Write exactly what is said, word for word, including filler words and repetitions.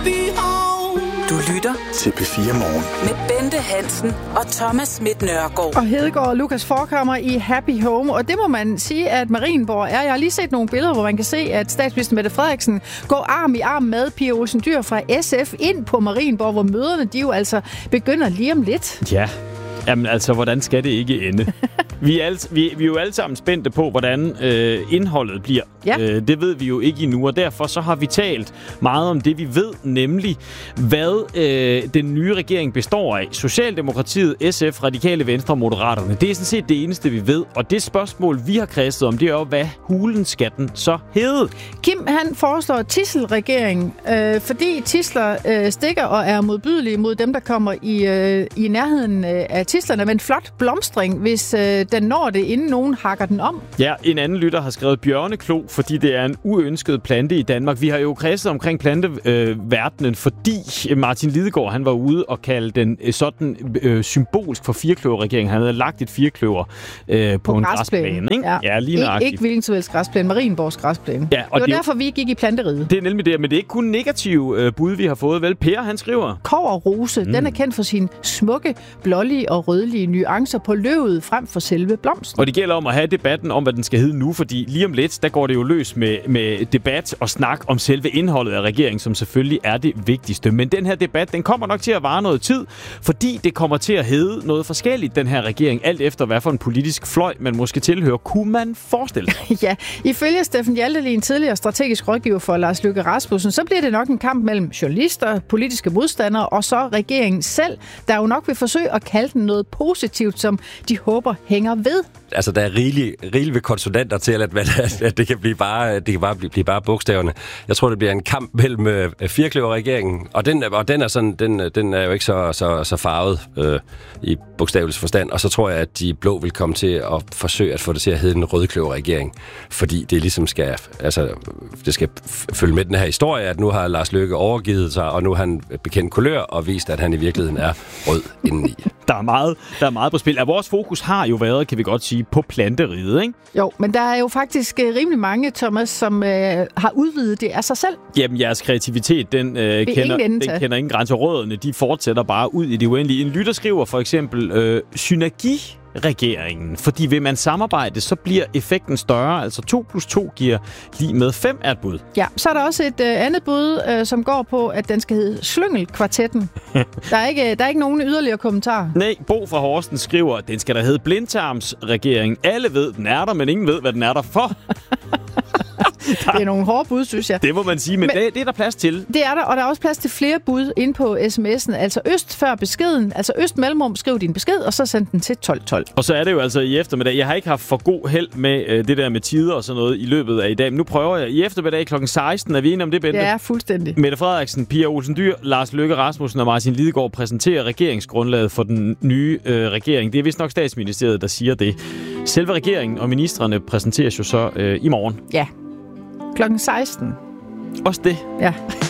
happy home. Du lytter til P fire Morgen med Bente Hansen og Thomas Schmidt Nørgaard. Og Hedegaard og Lukas Forchhammer i Happy Home. Og det må man sige, at Marienborg er. Jeg har lige set nogle billeder, hvor man kan se, at statsminister Mette Frederiksen går arm i arm med Pia Olsen Dyhr fra S F ind på Marienborg, hvor møderne de jo altså begynder lige om lidt. Ja, jamen altså, hvordan skal det ikke ende? Vi er, alle, vi, vi er jo alle sammen spændte på, hvordan øh, indholdet bliver. Ja. Øh, det ved vi jo ikke endnu, og derfor så har vi talt meget om det, vi ved, nemlig hvad øh, den nye regering består af. Socialdemokratiet, S F, Radikale Venstre og Moderaterne. Det er sådan set det eneste, vi ved. Og det spørgsmål, vi har kredset om, det er jo, hvad hulen skal den så hedde? Kim, han foreslår tidsel-regering, øh, fordi tidsler øh, stikker og er modbydelige mod dem, der kommer i, øh, i nærheden øh, af tidslerne. Men flot blomstring, hvis øh, den når det, inden nogen hakker den om. Ja, en anden lytter har skrevet bjørneklo, fordi det er en uønsket plante i Danmark. Vi har jo kredset omkring planteverdenen, øh, fordi Martin Lidegaard, han var ude og kalde den øh, sådan øh, symbolsk for firkløverregeringen. Han havde lagt et firkløver øh, på, på en græsplæne. Ikke? Ja, ja lige Ik- ikke hvilken som helst græsplæne, Marienborgs græsplæne. Ja, og det var det, derfor, vi gik i planteriget. Det er nemlig det, men det er ikke kun negative øh, bud, vi har fået. Vel, Per, han skriver... Kobberrose, mm. den er kendt for sine smukke, blålige og rødlige nuancer på løvet frem for selve blomsten. Og det gælder om at have debatten om, hvad den skal hedde nu, fordi lige om lidt, der går det jo løs med, med debat og snak om selve indholdet af regeringen, som selvfølgelig er det vigtigste. Men den her debat, den kommer nok til at vare noget tid, fordi det kommer til at hedde noget forskelligt, den her regering, alt efter hvad for en politisk fløj man måske tilhører. Kunne man forestille sig? Ja, ifølge Steffen Hjaltelin, tidligere strategisk rådgiver for Lars Løkke Rasmussen, så bliver det nok en kamp mellem journalister, politiske modstandere og så regeringen selv, der jo nok vil forsøge at kalde den noget positivt, som de håber hænger ved. Altså, der er rigeligt rigelig ved konsonanter til, at, at det kan blive bare, det kan bare blive, blive bare bogstaverne. Jeg tror, det bliver en kamp mellem øh, firkløverregeringen, og den, og den er sådan, den, den er jo ikke så, så, så farvet øh, i bogstavelig forstand. Og så tror jeg, at de blå vil komme til at forsøge at få det til at hedde en rødkløverregering, fordi det ligesom skal, altså, det skal følge med den her historie, at nu har Lars Løkke overgivet sig, og nu har han bekendt kulør og vist, at han i virkeligheden er rød indeni. Der er meget, der er meget på spil. Og vores fokus har jo været, kan vi godt sige, på planteriget, ikke? Jo, men der er jo faktisk uh, rimelig mange, Thomas, som uh, har udvidet det af sig selv. Jamen, jeres kreativitet, den, uh, kender, den kender ingen grænser. Rødderne, de fortsætter bare ud i det uendelige. En lytter skriver for eksempel øh, synergi regeringen. Fordi vil man samarbejde, så bliver effekten større. Altså to plus to giver lige med fem er et bud. Ja, så er der også et øh, andet bud, øh, som går på, at den skal hedde Slyngelkvartetten. der, er ikke, der er ikke nogen yderligere kommentarer. Nej, Bo fra Horsten skriver, at den skal der hedde blindtarmsregering. Alle ved, den er der, men ingen ved, hvad den er der for. Det er nogle hårde bud, synes jeg. Det må man sige, men, men det, det er der plads til. Det er der, og der er også plads til flere bud inde på sms'en. Altså øst før beskeden, altså øst mellemrum, skriv din besked, og så send den til tolv tolv. Og så er det jo altså i eftermiddag. Jeg har ikke haft for god held med øh, det der med tider og sådan noget i løbet af i dag, men nu prøver jeg. I eftermiddag klokken seksten, er vi enige om det, Bente? Ja, fuldstændig. Mette Frederiksen, Pia Olsen Dyhr, Lars Løkke Rasmussen og Martin Lidegaard præsenterer regeringsgrundlaget for den nye øh, regering. Det er vist nok Statsministeriet, der siger det. Selve regeringen og ministrene præsenteres jo så øh, i morgen. Ja. klokken seksten. Også det. Ja.